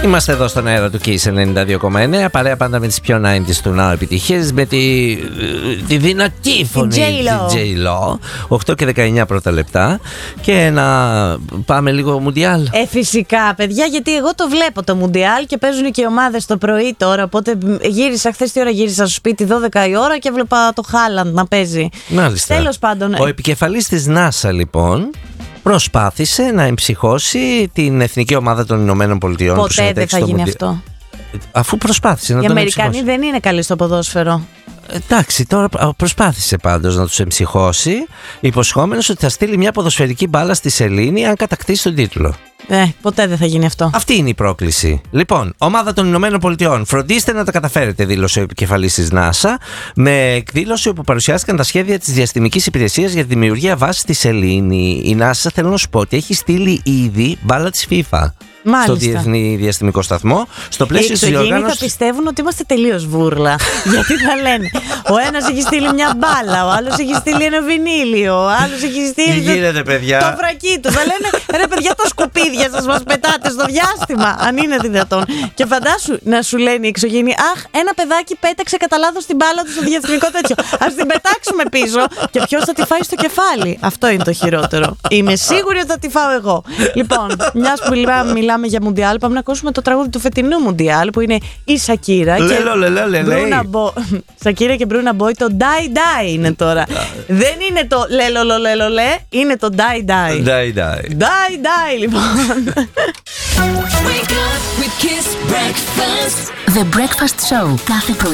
Είμαστε εδώ στον αέρα του Kiss 92,9. Παρέα πάντα με τις πιο 90's του Now επιτυχίες. Με τη δυνατή φωνή της J-Lo. 8 και 19 πρώτα λεπτά. Και να πάμε λίγο Μουντιάλ. Φυσικά, παιδιά, γιατί εγώ το βλέπω το Μουντιάλ και παίζουν και οι ομάδες το πρωί τώρα. Οπότε γύρισα χθες, τι ώρα γύρισα στο σπίτι, 12 η ώρα, και έβλεπα το Χάλαντ να παίζει. Μάλιστα. Τέλος πάντων. Ο επικεφαλής της NASA, λοιπόν, προσπάθησε να εμψυχώσει την εθνική ομάδα των Ηνωμένων Πολιτειών. Ποτέ δεν θα γίνει αυτό. Αφού προσπάθησε να οι τον Αμερικανοί εμψυχώσει. δεν είναι καλοί στο ποδόσφαιρο. Εντάξει, τώρα προσπάθησε πάντως να τους εμψυχώσει, υποσχόμενος ότι θα στείλει μια ποδοσφαιρική μπάλα στη σελήνη αν κατακτήσει τον τίτλο. Ποτέ δεν θα γίνει αυτό. Αυτή είναι η πρόκληση. Λοιπόν, ομάδα των Ηνωμένων Πολιτειών, φροντίστε να τα καταφέρετε, δήλωσε ο επικεφαλής της NASA, με εκδήλωση όπου παρουσιάστηκαν τα σχέδια της διαστημικής υπηρεσίας για τη δημιουργία βάσης στη σελήνη. Η NASA, θέλω να σου πω, ότι έχει στείλει ήδη μπάλα της FIFA. Μάλιστα. Στο Διεθνή Διαστημικό Σταθμό. Στο πλαίσιο της διοργάνωσης. Θα πιστεύουν ότι είμαστε τελείως βούρλα. Γιατί θα λένε, ο ένας έχει στείλει μια μπάλα, ο άλλος έχει στείλει ένα βινίλιο, ο άλλος έχει στείλει. Τι γίνεται, παιδιά? Το βρακί του. Θα λένε, ρε παιδιά, τα σκουπίδια σας μας πετάτε στο διάστημα, αν είναι δυνατόν. Και φαντάσου να σου λένε οι εξωγήινοι, αχ, ένα παιδάκι πέταξε κατά λάθος την μπάλα του στο διαστημικό τέτοιο. Ας την πετάξουμε πίσω και ποιος θα τη φάει στο κεφάλι. Αυτό είναι το χειρότερο. Είμαι σίγουρη ότι θα τη φάω εγώ. Λοιπόν, μιας που μιλάμε για Μουντιάλ, πάμε να ακούσουμε το τραγούδι του φετινού Μουντιάλ, που είναι η Σακίρα και Σακίρα και Μπρούνα Μπόι. Το Die Die είναι τώρα. Δεν είναι το λε, είναι το Die Die. Die Die. Die Die, λοιπόν. Wake up with Kiss Breakfast. The Breakfast Show. Κάθε πρωί